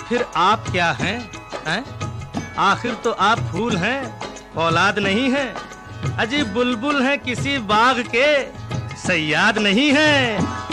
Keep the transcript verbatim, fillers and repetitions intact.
फिर आप क्या हैं, हैं? आखिर तो आप फूल हैं, औलाद नहीं हैं। अजी बुलबुल हैं किसी बाग के, सैयाद नहीं हैं।